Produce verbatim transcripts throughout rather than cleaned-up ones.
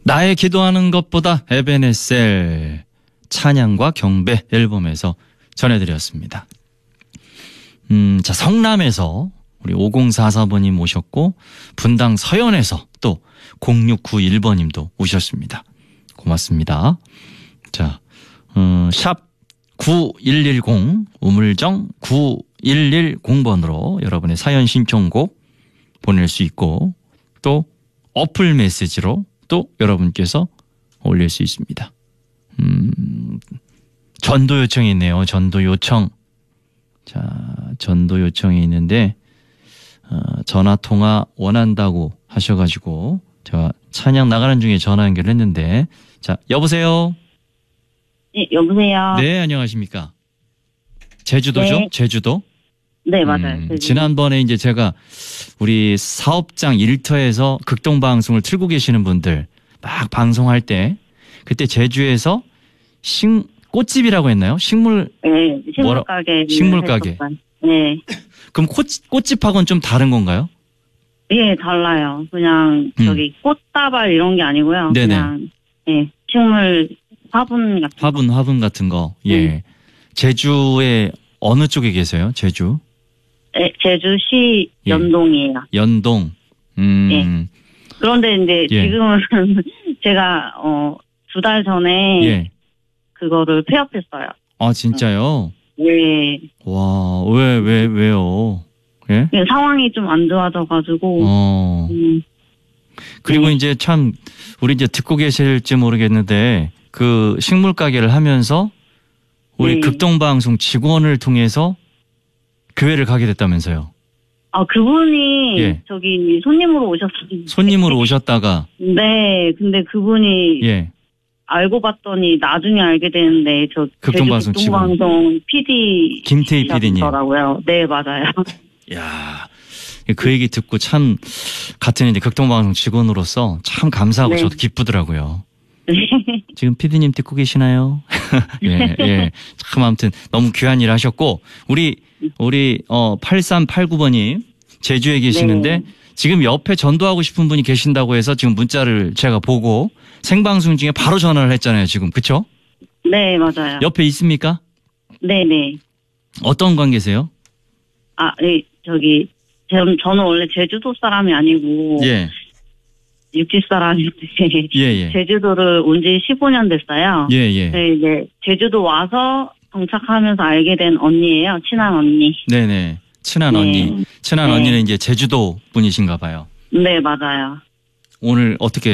나의 기도하는 것보다 에베네셀 찬양과 경배 앨범에서 전해드렸습니다. 음, 자, 성남에서 우리 오공사사 번님 오셨고, 분당 서현에서 또 공육구일 번님도 오셨습니다. 고맙습니다. 자, 음, 샵 구일일공, 우물정 구일일공 번으로 여러분의 사연 신청곡 보낼 수 있고, 또 어플 메시지로 또 여러분께서 올릴 수 있습니다. 음, 전도 요청이 있네요. 전도 요청. 자, 전도 요청이 있는데, 어, 전화 통화 원한다고 하셔가지고 제가 찬양 나가는 중에 전화 연결했는데, 자, 여보세요. 네, 여보세요. 네, 안녕하십니까. 제주도죠? 네. 제주도. 네, 맞아요. 음, 제주도. 지난번에 이제 제가 우리 사업장 일터에서 극동방송을 틀고 계시는 분들 막 방송할 때, 그때 제주에서 식 꽃집이라고 했나요? 식물. 네, 식물 가게. 식물 가게. 네. 그럼 꽃 꽃집하고는 좀 다른 건가요? 예, 달라요. 그냥 음. 저기 꽃다발 이런 게 아니고요. 네네. 그냥 예, 식물 화분 같은 화분 거. 화분 같은 거. 예. 음. 제주의 어느 쪽에 계세요? 제주? 예, 제주시 예. 연동이에요. 연동. 음. 그런데 이제 예. 지금은 제가 어, 두 달 전에 예. 그거를 폐업했어요. 아, 진짜요? 예. 와, 왜, 왜, 왜요? 예? 그냥 상황이 좀 안 좋아져가지고. 어. 음, 그리고 네. 이제 참, 우리 이제 듣고 계실지 모르겠는데, 그 식물 가게를 하면서 우리 네. 극동방송 직원을 통해서 교회를 가게 됐다면서요? 아, 그분이 예. 저기 손님으로 오셨어요. 손님으로 오셨다가, 네, 근데 그분이 예. 알고 봤더니 나중에 알게 되는데 저 극동방송 제주 극동방송 피디 김태희 피디님. 더라고요. 네, 맞아요. 야, 그 얘기 듣고 참 같은 이제 극동방송 직원으로서 참 감사하고 네. 저도 기쁘더라고요. 지금 피디님 듣고 계시나요? 예, 예. 참 아무튼 너무 귀한 일 하셨고, 우리 우리 어 팔삼팔구 번님 제주에 계시는데 네. 지금 옆에 전도하고 싶은 분이 계신다고 해서 지금 문자를 제가 보고 생방송 중에 바로 전화를 했잖아요, 지금. 그렇죠? 네, 맞아요. 옆에 있습니까? 네, 네. 어떤 관계세요? 아, 네, 저기 전, 저는 원래 제주도 사람이 아니고 예. 육지 사람인데 예, 예. 제주도를 온 지 십오 년 됐어요. 예, 예. 네, 이제 제주도 와서 정착하면서 알게 된 언니예요. 친한 언니. 네, 네. 친한 네. 언니. 친한 네. 언니는 이제 제주도 분이신가 봐요. 네, 맞아요. 오늘 어떻게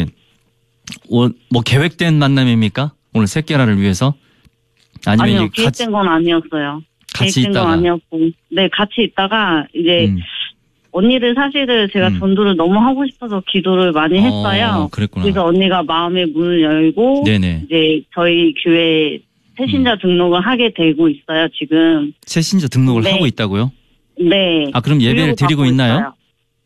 오, 뭐 계획된 만남입니까? 오늘 새끼라를 위해서? 아니면 아니요, 이제 같이 계획된 건 아니었어요. 같이 계획된 건 있다가 아니었고, 네, 같이 있다가 이제 음. 언니를 사실은 제가 음. 전도를 너무 하고 싶어서 기도를 많이 했어요. 어, 그랬구나. 그래서 언니가 마음의 문을 열고 네네. 이제 저희 교회 새신자 음. 등록을 하게 되고 있어요, 지금. 새신자 등록을 네. 하고 있다고요? 네. 아, 그럼 예배를 교육을 드리고 받고 있나요? 있어요.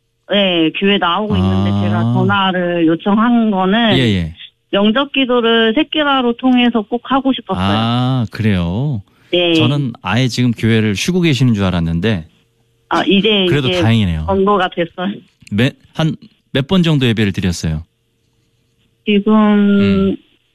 네, 교회 나오고 아. 있는데 제가 전화를 요청한 거는 예, 예. 영접 기도를 새끼라로 통해서 꼭 하고 싶었어요. 아, 그래요. 네. 저는 아예 지금 교회를 쉬고 계시는 줄 알았는데 아, 이제 그래도 이제 다행이네요. 전도가 됐어요. 몇, 한 몇 번 정도 예배를 드렸어요? 지금 음.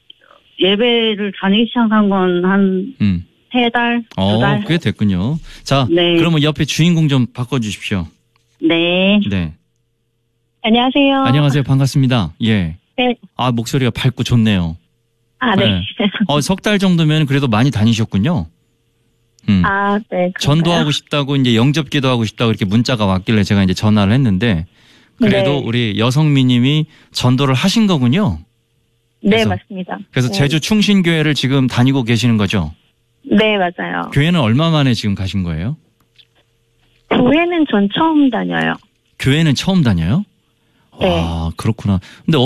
예배를 다니기 시작한 건 한 음. 세 달, 두 어, 달. 꽤 됐군요. 자, 네. 그러면 옆에 주인공 좀 바꿔주십시오. 네. 네. 안녕하세요. 안녕하세요. 반갑습니다. 예. 네. 아, 목소리가 밝고 좋네요. 아, 네. 네. 어, 석 달 정도면 그래도 많이 다니셨군요. 음. 아, 네. 전도하고 싶다고 이제 영접 기도하고 싶다고 이렇게 문자가 왔길래 제가 이제 전화를 했는데 그래도 네. 우리 여성미님이 전도를 하신 거군요. 네, 그래서- 맞습니다. 그래서 네. 제주 충신교회를 지금 다니고 계시는 거죠? 네, 맞아요. 교회는 얼마 만에 지금 가신 거예요? 교회는 전 처음 다녀요. 교회는 처음 다녀요? 네. 아, 그렇구나. 근데